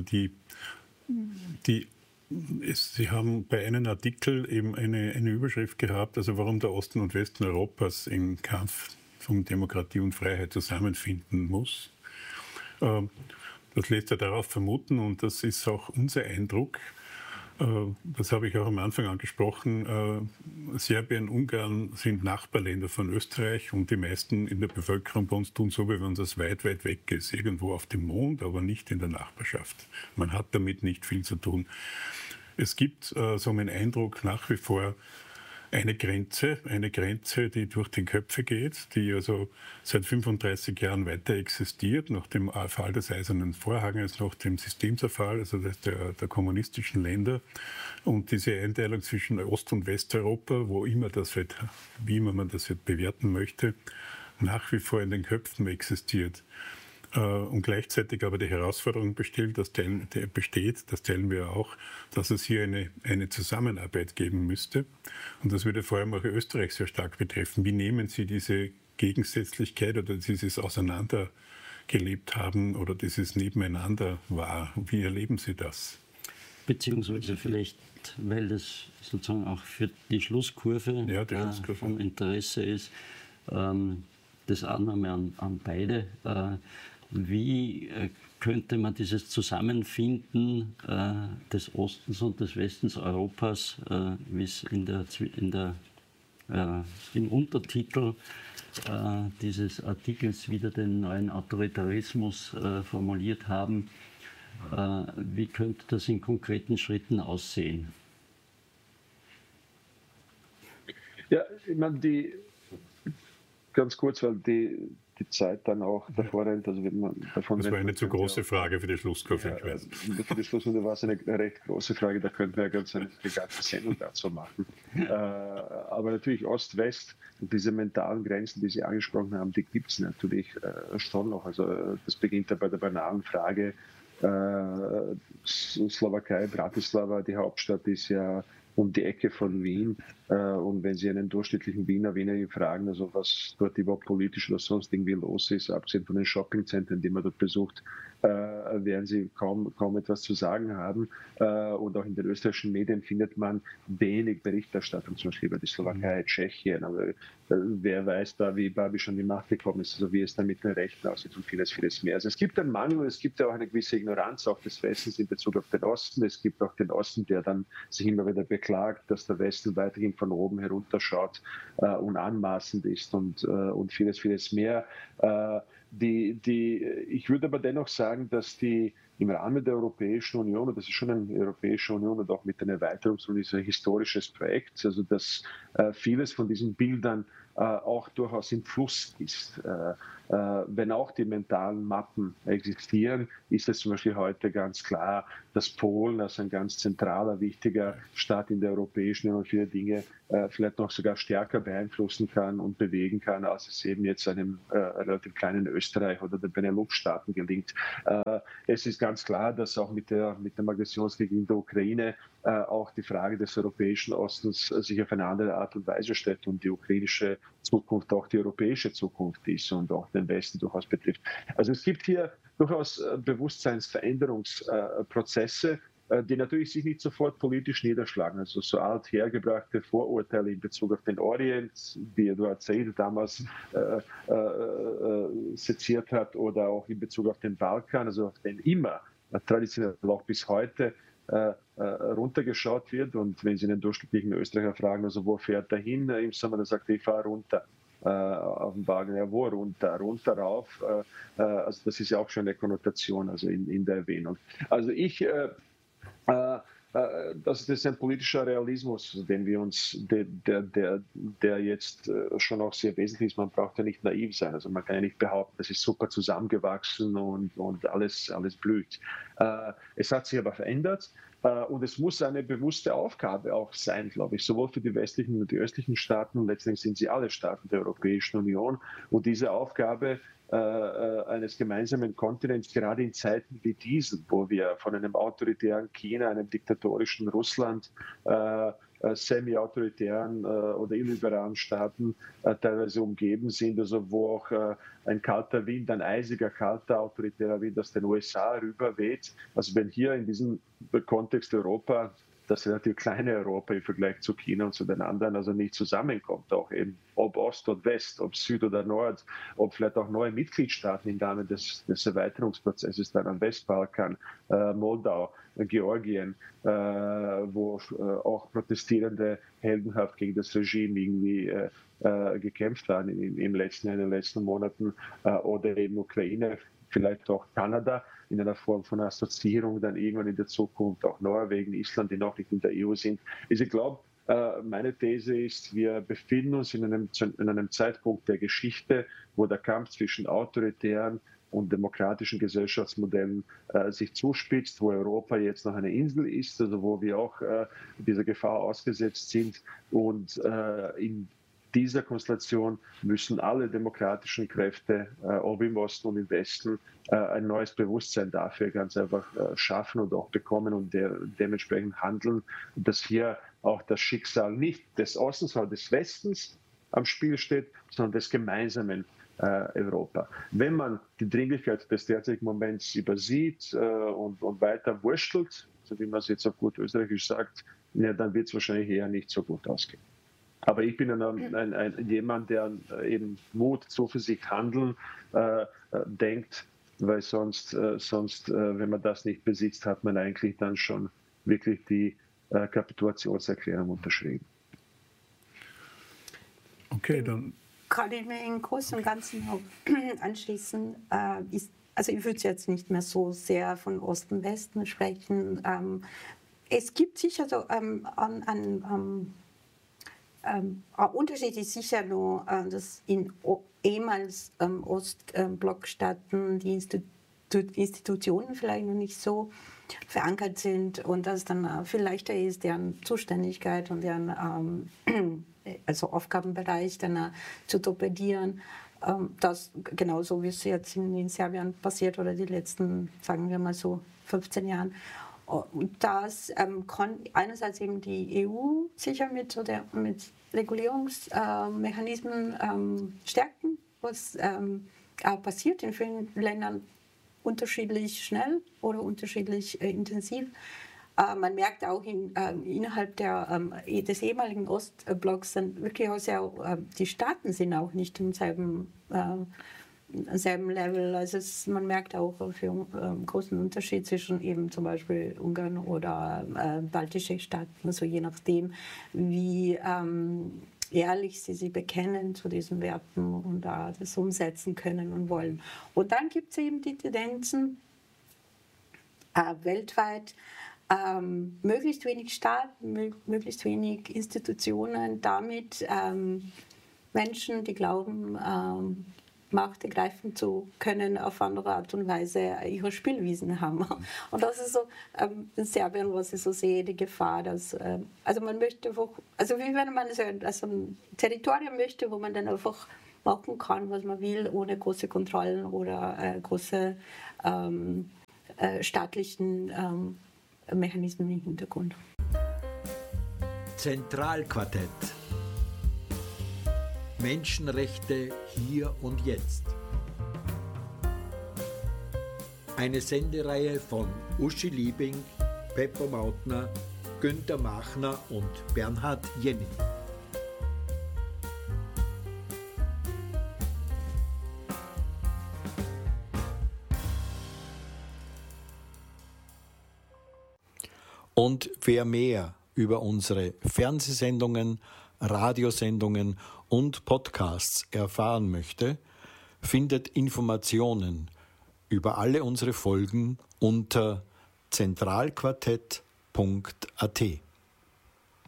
Sie haben bei einem Artikel eben eine Überschrift gehabt, also warum der Osten und Westen Europas im Kampf um Demokratie und Freiheit zusammenfinden muss. Das lässt ja darauf vermuten, und das ist auch unser Eindruck, das habe ich auch am Anfang angesprochen, Serbien, Ungarn sind Nachbarländer von Österreich und die meisten in der Bevölkerung bei uns tun so, wie wenn das weit, weit weg ist, irgendwo auf dem Mond, aber nicht in der Nachbarschaft. Man hat damit nicht viel zu tun. Es gibt, so mein Eindruck, nach wie vor eine Grenze, die durch die Köpfe geht, die also seit 35 Jahren weiter existiert, nach dem Fall des Eisernen Vorhanges, nach dem Systemzerfall, also der kommunistischen Länder. Und diese Einteilung zwischen Ost- und Westeuropa, wie immer man das jetzt bewerten möchte, nach wie vor in den Köpfen existiert. Und gleichzeitig aber die Herausforderung besteht, das teilen wir auch, dass es hier eine Zusammenarbeit geben müsste. Und das würde vor allem auch Österreich sehr stark betreffen. Wie nehmen Sie diese Gegensätzlichkeit oder dieses Auseinandergelebt haben oder dieses Nebeneinander wahr? Wie erleben Sie das? Beziehungsweise vielleicht, weil das sozusagen auch für die Schlusskurve, von Interesse ist, das Annahme an beide. Wie könnte man dieses Zusammenfinden des Ostens und des Westens Europas, wie es im Untertitel dieses Artikels wieder den neuen Autoritarismus formuliert haben, wie könnte das in konkreten Schritten aussehen? Ja, ich meine, ganz kurz, weil die Zeit dann auch davor rennt. Also wenn man davon das war eine zu große Frage für die Schlusskurve. Ja, für die Schlusskurve war es eine recht große Frage, da könnten wir ganz eine ganze Sendung dazu machen. Aber natürlich Ost-West und diese mentalen Grenzen, die Sie angesprochen haben, die gibt es natürlich schon noch. Also das beginnt ja bei der banalen Frage, Slowakei, Bratislava, die Hauptstadt ist ja um die Ecke von Wien. Und wenn Sie einen durchschnittlichen Wiener fragen, also was dort überhaupt politisch oder sonst irgendwie los ist, abgesehen von den Shoppingzentren, die man dort besucht, werden Sie kaum etwas zu sagen haben. Und auch in den österreichischen Medien findet man wenig Berichterstattung, zum Beispiel über die Slowakei, Tschechien. Aber wer weiß da, wie Babiš an die Macht gekommen ist, also wie es dann mit den Rechten aussieht und vieles, vieles mehr. Also es gibt einen Mangel, es gibt ja auch eine gewisse Ignoranz auch des Westens in Bezug auf den Osten. Es gibt auch den Osten, der dann sich immer wieder beklagt, dass der Westen weiterhin von oben herunterschaut und anmaßend ist und vieles, vieles mehr. Ich würde aber dennoch sagen, dass die im Rahmen der Europäischen Union, und das ist schon eine Europäische Union und auch mit einer Erweiterung, so ein historisches Projekt, also dass vieles von diesen Bildern auch durchaus im Fluss ist. Wenn auch die mentalen Mappen existieren, ist es zum Beispiel heute ganz klar, dass Polen als ein ganz zentraler, wichtiger Staat in der Europäischen Union viele Dinge vielleicht noch sogar stärker beeinflussen kann und bewegen kann, als es eben jetzt einem relativ kleinen Österreich oder den Benelux-Staaten gelingt. Es ist ganz klar, dass auch mit dem Aggressionskrieg in der Ukraine auch die Frage des europäischen Ostens sich auf eine andere Art und Weise stellt und die ukrainische Zukunft auch die europäische Zukunft ist und auch den Westen durchaus betrifft. Also es gibt hier durchaus Bewusstseinsveränderungsprozesse, die natürlich sich nicht sofort politisch niederschlagen. Also so althergebrachte Vorurteile in Bezug auf den Orient, wie Eduard Said damals seziert hat, oder auch in Bezug auf den Balkan, also auf den immer traditionell auch bis heute runtergeschaut wird. Und wenn Sie einen durchschnittlichen Österreicher fragen, also wo fährt er hin im Sommer, dann sagt er, ich fahre runter auf dem Wagen. Ja, wo runter? Runter rauf. Also das ist ja auch schon eine Konnotation, also in der Erwähnung. Also das ist ein politischer Realismus, den wir uns, der jetzt schon auch sehr wesentlich ist. Man braucht ja nicht naiv sein. Also man kann ja nicht behaupten, das ist super zusammengewachsen und alles blüht. Es hat sich aber verändert. Und es muss eine bewusste Aufgabe auch sein, glaube ich, sowohl für die westlichen und die östlichen Staaten, und letztendlich sind sie alle Staaten der Europäischen Union. Und diese Aufgabe eines gemeinsamen Kontinents, gerade in Zeiten wie diesen, wo wir von einem autoritären China, einem diktatorischen Russland, semi-autoritären oder illiberalen Staaten teilweise umgeben sind, also wo auch ein kalter Wind, ein eisiger, kalter, autoritärer Wind aus den USA rüberweht. Also wenn hier in diesem Kontext Europa, das relativ kleine Europa im Vergleich zu China und zu den anderen, also nicht zusammenkommt, auch eben ob Ost und West, ob Süd oder Nord, ob vielleicht auch neue Mitgliedstaaten im Rahmen des Erweiterungsprozesses dann am Westbalkan, Moldau, Georgien, wo auch Protestierende heldenhaft gegen das Regime irgendwie gekämpft haben in den letzten Monaten, oder eben Ukraine, vielleicht auch Kanada in einer Form von Assoziierung, dann irgendwann in der Zukunft auch Norwegen, Island, die noch nicht in der EU sind. Also ich glaube, meine These ist, wir befinden uns in einem Zeitpunkt der Geschichte, wo der Kampf zwischen autoritären und demokratischen Gesellschaftsmodellen sich zuspitzt, wo Europa jetzt noch eine Insel ist, also wo wir auch dieser Gefahr ausgesetzt sind. Und in dieser Konstellation müssen alle demokratischen Kräfte, ob im Osten und im Westen, ein neues Bewusstsein dafür ganz einfach schaffen und auch bekommen und dementsprechend handeln, dass hier auch das Schicksal nicht des Ostens, sondern des Westens am Spiel steht, sondern des gemeinsamen Europa. Wenn man die Dringlichkeit des derzeitigen Moments übersieht und weiter wurschtelt, so wie man es jetzt auf gut österreichisch sagt, ja, dann wird es wahrscheinlich eher nicht so gut ausgehen. Aber ich bin jemand, der eben Mut, Zuversicht, Handeln denkt, weil sonst, wenn man das nicht besitzt, hat man eigentlich dann schon wirklich die Kapitulationserklärung unterschrieben. Okay, dann kann ich mir im Großen und Ganzen anschließen. Also ich würde jetzt nicht mehr so sehr von Osten, Westen sprechen. Es gibt sicher so Unterschied ist sicher nur, dass in ehemals Ostblockstaaten die Institutionen vielleicht noch nicht so verankert sind und dass es dann viel leichter ist, deren Zuständigkeit und deren also Aufgabenbereich dann zu torpedieren. Das genauso wie es jetzt in Serbien passiert oder die letzten, sagen wir mal so, 15 Jahren. Und das kann einerseits eben die EU sicher mit Regulierungsmechanismen stärken, was auch passiert in vielen Ländern unterschiedlich schnell oder unterschiedlich intensiv. Man merkt auch innerhalb des ehemaligen Ostblocks dann wirklich auch sehr, die Staaten sind auch nicht im selben Level. Also man merkt auch einen großen Unterschied zwischen eben zum Beispiel Ungarn oder baltische Staaten, also je nachdem, wie ehrlich sie sich bekennen zu diesen Werten und das umsetzen können und wollen. Und dann gibt es eben die Tendenzen weltweit, möglichst wenig Staaten, möglichst wenig Institutionen, damit Menschen, die glauben, Macht ergreifen zu können, auf andere Art und Weise ihre Spielwiesen haben. Und das ist so in Serbien, was ich so sehe, die Gefahr, dass also man möchte einfach, also wie wenn man so ein Territorium möchte, wo man dann einfach machen kann, was man will, ohne große Kontrollen oder große staatlichen Mechanismen im Hintergrund. Zentralquartett. Menschenrechte hier und jetzt. Eine Sendereihe von Uschi Liebing, Beppo Mautner, Günther Machner und Bernhard Jenning. Und wer mehr über unsere Fernsehsendungen, Radiosendungen und Podcasts erfahren möchte, findet Informationen über alle unsere Folgen unter zentralquartett.at.